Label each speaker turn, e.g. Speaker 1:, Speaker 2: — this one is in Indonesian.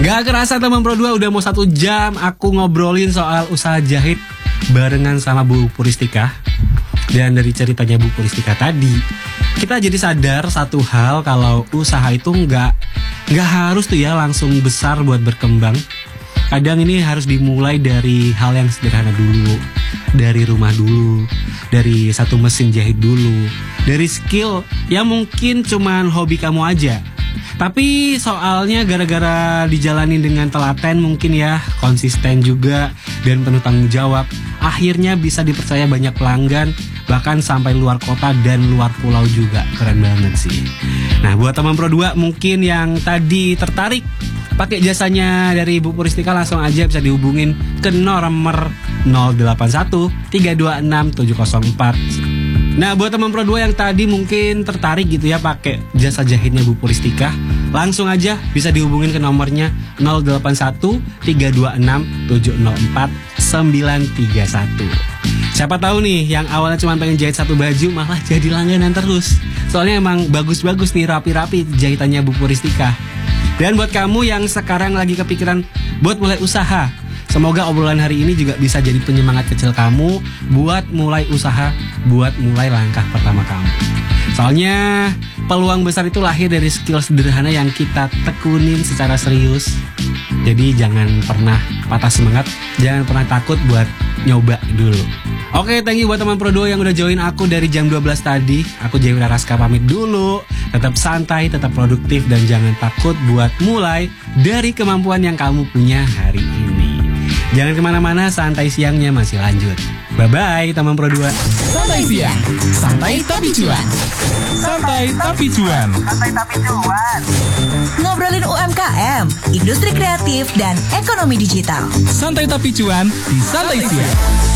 Speaker 1: Gak kerasa teman Pro 2 udah mau 1 jam aku ngobrolin soal usaha jahit barengan sama Bu Puristika. Dan dari ceritanya Bu Puristika tadi, kita jadi sadar satu hal, kalau usaha itu nggak harus tuh ya langsung besar buat berkembang. Kadang ini harus dimulai dari hal yang sederhana dulu, dari rumah dulu, dari satu mesin jahit dulu, dari skill yang mungkin cuman hobi kamu aja. Tapi soalnya gara-gara dijalanin dengan telaten mungkin ya, konsisten juga, dan penuh tanggung jawab, akhirnya bisa dipercaya banyak pelanggan, bahkan sampai luar kota dan luar pulau juga. Keren banget sih. Nah, buat teman Pro 2 mungkin yang tadi tertarik pakai jasanya dari Bu Puristika, langsung aja bisa dihubungin ke nomor 081 326 704. Nah, buat teman Pro 2 yang tadi mungkin tertarik gitu ya pakai jasa jahitnya Bu Puristika, langsung aja bisa dihubungin ke nomornya 081 326 704 931. Siapa tahu nih yang awalnya cuma pengen jahit satu baju malah jadi langganan terus. Soalnya emang bagus-bagus nih, rapi-rapi jahitannya Bu Puristika. Dan buat kamu yang sekarang lagi kepikiran buat mulai usaha, semoga obrolan hari ini juga bisa jadi penyemangat kecil kamu buat mulai usaha, buat mulai langkah pertama kamu. Soalnya peluang besar itu lahir dari skill sederhana yang kita tekunin secara serius. Jadi jangan pernah patah semangat, jangan pernah takut buat nyoba dulu. Oke, thank you buat teman Pro 2 yang udah join aku dari jam 12 tadi. Aku Jewira Raska pamit dulu. Tetap santai, tetap produktif, dan jangan takut buat mulai dari kemampuan yang kamu punya hari ini. Jangan kemana-mana, santai siangnya masih lanjut. Bye-bye teman Pro 2.
Speaker 2: Santai siang, santai tapi cuan. Santai tapi cuan. Santai tapi cuan.
Speaker 3: Ngobrolin UMKM, industri kreatif, dan ekonomi digital.
Speaker 2: Santai tapi cuan di Santai siang.